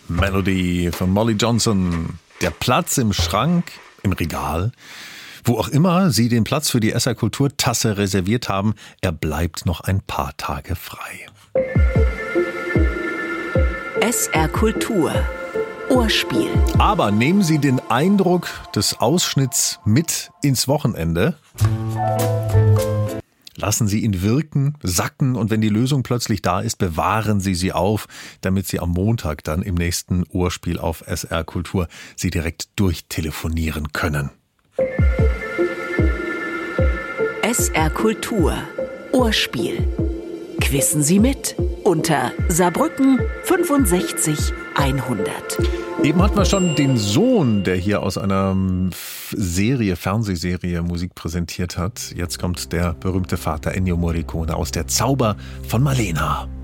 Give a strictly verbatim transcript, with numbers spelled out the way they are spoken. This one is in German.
Melody von Molly Johnson. Der Platz im Schrank, im Regal, wo auch immer Sie den Platz für die S R Kultur Tasse reserviert haben, er bleibt noch ein paar Tage frei. S R Kultur Ohrspiel. Aber nehmen Sie den Eindruck des Ausschnitts mit ins Wochenende. Lassen Sie ihn wirken, sacken und wenn die Lösung plötzlich da ist, bewahren Sie sie auf, damit Sie am Montag dann im nächsten Ohrspiel auf S R Kultur sie direkt durchtelefonieren können. S R Kultur Ohrspiel. Quissen Sie mit unter Saarbrücken fünfundsechzig hundert. Eben hatten wir schon den Sohn, der hier aus einer Serie, Fernsehserie Musik präsentiert hat. Jetzt kommt der berühmte Vater Ennio Morricone aus Der Zauber von Malena.